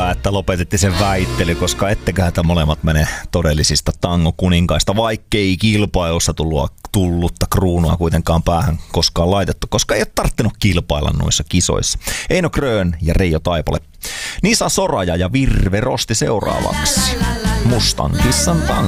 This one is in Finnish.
hyvä, että lopetitte sen väittely, koska etteköhän molemmat mene todellisista tangokuninkaista, vaikkei kilpailussa tullutta kruunua kuitenkaan päähän koskaan laitettu, koska ei ole tarttunut kilpailla noissa kisoissa. Eino Grön ja Reijo Taipale. Nisa Soraja ja Virve Rosti seuraavaksi. Mustan kissan tango.